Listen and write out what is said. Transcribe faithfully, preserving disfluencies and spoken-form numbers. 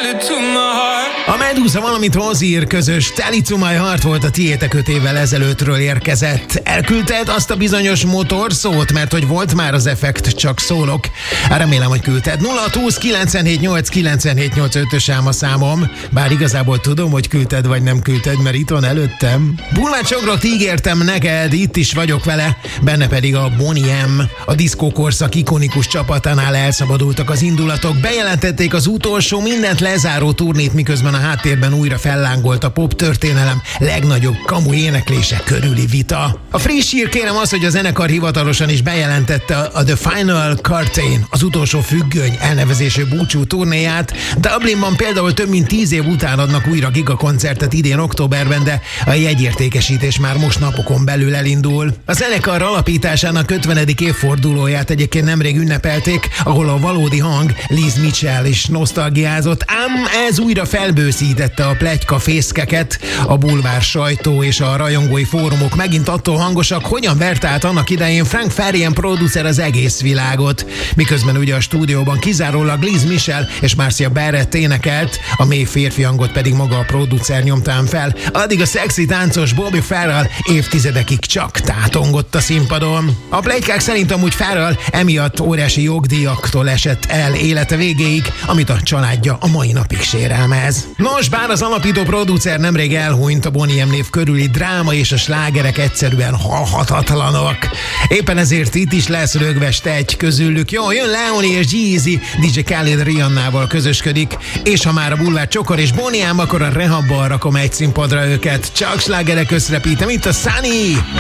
A Medusa, valamint Hozier közös Tell It To My Heart volt a tiétek öt évvel ezelőttről érkezett. Elküldted azt a bizonyos motorszót, mert hogy volt már az effekt, csak szólok. Remélem, hogy küldted. nulla húsz kilencvenhét nyolc kilencvenhét nyolc ötös ám a számom. Bár igazából tudom, hogy küldted vagy nem küldted, mert itt van előttem. Bulvár Csokrot ígértem neked, itt is vagyok vele. Benne pedig a Boney M. A diszkókorszak ikonikus csapatánál elszabadultak az indulatok. Bejelentették az utolsó, mindent lezáró turnét, miközben a háttérben újra fellángolt a pop történelem legnagyobb kamu éneklése körüli vita. A friss hír, kérem, az, hogy a zenekar hivatalosan is bejelentette a The Final Curtain, az utolsó függöny elnevezésű búcsú turnéját. Dublinban például több mint tíz év után adnak újra gigakoncertet idén októberben, de a jegyértékesítés már most napokon belül elindul. A zenekar alapításának ötvenedik évfordulóját egyébként nemrég ünnepelték, ahol a valódi hang Liz Mitchell is nosztalgiázott, ám ez újra felbőszítette a pletyka fészkeket. A bulvár sajtó és a rajongói fórumok megint attól hangosak, hogyan vert át annak idején Frank Farian producer az egész világot. Miközben ugye a stúdióban kizárólag Liz Mitchell és Marcia Barrett énekelt, a mély férfi hangot pedig maga a producer nyomtán fel. Addig a szexi táncos Bobby Farrell évtizedekig csak tátongott a színpadon. A pletykák szerint amúgy Farrell emiatt óriási jogdíjaktól esett el élete végéig, amit a családja a mai napig sérelmez. Nos, bár az alapító producer nemrég elhunyt, a Boney M név körüli dráma és a slágerek egyszerűen halhatatlanok. Éppen ezért itt is lesz rögvest egy közülük. Jó, jön Leoni és Jeezy, dé dzsé Khaled Rihannával közösködik, és ha már a Bulvár Csokor és Boney M, akkor a Rehabbal rakom egy színpadra őket. Csak slágerek összrepítem, itt a Sunny!